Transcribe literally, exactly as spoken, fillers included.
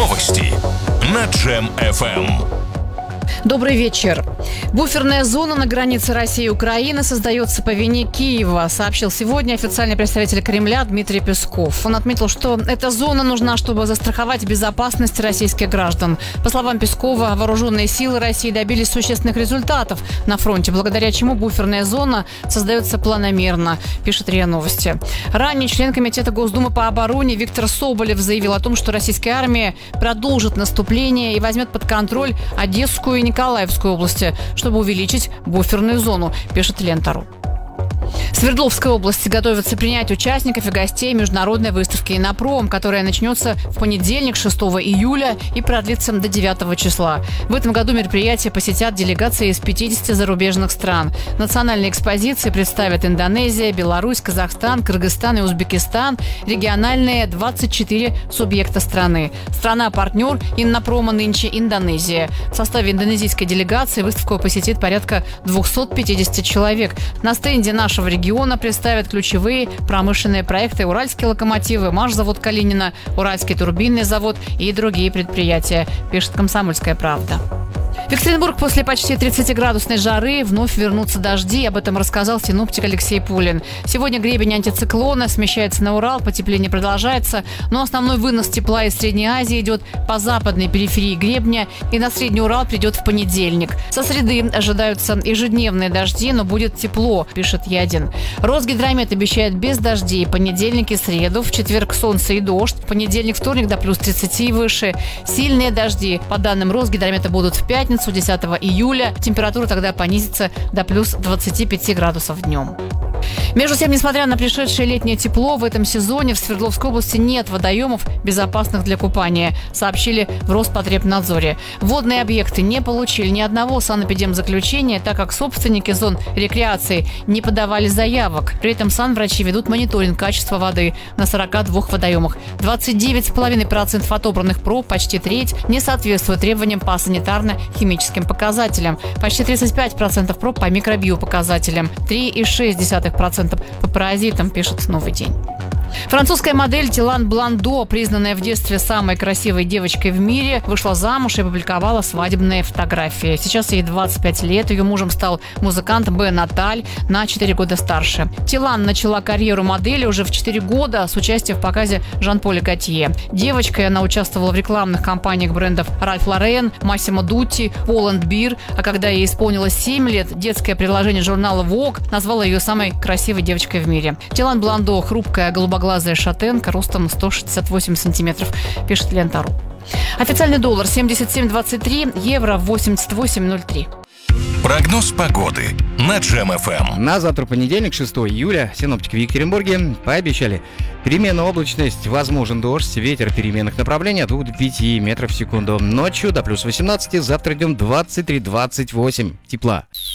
Новости на Джем эф эм. Добрый вечер. Буферная зона на границе России и Украины создается по вине Киева, сообщил сегодня официальный представитель Кремля Дмитрий Песков. Он отметил, что эта зона нужна, чтобы застраховать безопасность российских граждан. По словам Пескова, вооруженные силы России добились существенных результатов на фронте, благодаря чему буферная зона создается планомерно, пишет РИА Новости. Ранее член Комитета Госдумы по обороне Виктор Соболев заявил о том, что российская армия продолжит наступление и возьмет под контроль Одесскую и Николаевскую области, чтобы увеличить буферную зону, пишет Лента.ру. В Свердловской области готовятся принять участников и гостей международной выставки «Иннопром», которая начнется в понедельник, шестого июля, и продлится до девятого числа. В этом году мероприятие посетят делегации из пятидесяти зарубежных стран. Национальные экспозиции представят Индонезия, Беларусь, Казахстан, Кыргызстан и Узбекистан, региональные двадцать четыре субъекта страны. Страна-партнер «Иннопрома» нынче Индонезия. В составе индонезийской делегации выставку посетит порядка двухсот пятидесяти человек. На стенде нашего региона представят ключевые промышленные проекты: уральские локомотивы, Машзавод Калинина, Уральский турбинный завод и другие предприятия, пишет «Комсомольская правда». В Екатеринбург после почти тридцатиградусной жары вновь вернутся дожди. Об этом рассказал синоптик Алексей Пулин. Сегодня гребень антициклона смещается на Урал, потепление продолжается, но основной вынос тепла из Средней Азии идет по западной периферии гребня, и на Средний Урал придет в понедельник. Со среды ожидаются ежедневные дожди, но будет тепло, пишет Ядин. Росгидромет обещает без дождей понедельник и среду, в четверг солнце и дождь, в понедельник, вторник до плюс тридцати и выше. Сильные дожди, по данным Росгидромета, будут в пятницу, десятого июля. Температура тогда понизится до плюс двадцати пяти градусов днем. Между тем, несмотря на пришедшее летнее тепло, в этом сезоне в Свердловской области нет водоемов, безопасных для купания, сообщили в Роспотребнадзоре. Водные объекты не получили ни одного санэпидемзаключения, так как собственники зон рекреации не подавали заявок. При этом санврачи ведут мониторинг качества воды на сорока двух водоемах. двадцать девять целых пять десятых процента отобранных проб, почти треть, не соответствует требованиям по санитарно-химическим показателям. Почти тридцать пять процентов проб по микробиопоказателям, три целых шесть десятых процента по паразитам, пишет «Новый день». Французская модель Тилан Бландо, признанная в детстве самой красивой девочкой в мире, вышла замуж и опубликовала свадебные фотографии. Сейчас ей двадцать пять лет. Ее мужем стал музыкант Бен Аталь, на четыре года старше. Тилан начала карьеру модели уже в четыре года с участием в показе Жан-Поля Готье. Девочкой она участвовала в рекламных кампаниях брендов Ральф Лорен, Массимо Дутти, Pull&Bear, а когда ей исполнилось семь лет, детское приложение журнала Vogue назвало ее самой красивой девочкой в мире. Тилан Бландо – хрупкая, голубоглазая глазая шатенка, ростом сто шестьдесят восемь сантиметров, пишет Лента.ру. Официальный доллар семьдесят семь двадцать три, евро восемьдесят восемь ноль три. Прогноз погоды на Джем эф эм. На завтра, понедельник, шестого июля, синоптики в Екатеринбурге пообещали переменную облачность, возможен дождь, ветер переменных направлений от двух до пяти метров в секунду. Ночью до плюс восемнадцати, завтра днем двадцать три двадцать восемь тепла.